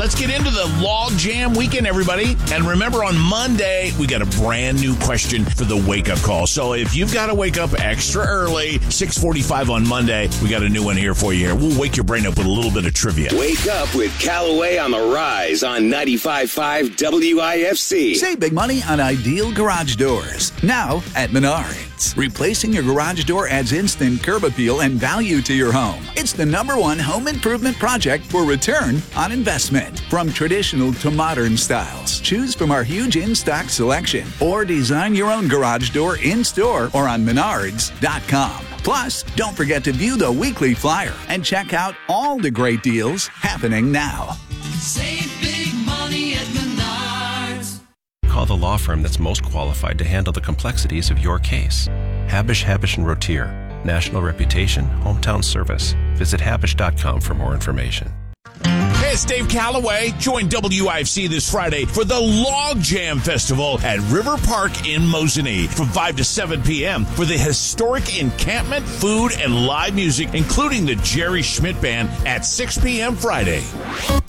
let's get into the Log Jam weekend, everybody. And remember, on Monday, we got a brand new question for the wake-up call. So if you've got to wake up extra early, 6:45 on Monday, we got a new one here for you. We'll wake your brain up with a little bit of trivia. Wake up with Callaway on the Rise on 95.5 WIFC. Save big money on ideal garage doors. Now at Menards. Replacing your garage door adds instant curb appeal and value to your home. It's the #1 home improvement project for return on investment. From traditional to modern styles, choose from our huge in-stock selection or design your own garage door in-store or on Menards.com. Plus, don't forget to view the weekly flyer and check out all the great deals happening now. Save big money at Menards. Call the law firm that's most qualified to handle the complexities of your case. Habush, Habush & Rotier. National reputation, hometown service. Visit Habush.com for more information. Hey, it's Dave Callaway. Join WIFC this Friday for the Log Jam Festival at River Park in Mosinee from 5 to 7 p.m. for the historic encampment, food, and live music, including the Jerry Schmidt Band at 6 p.m. Friday.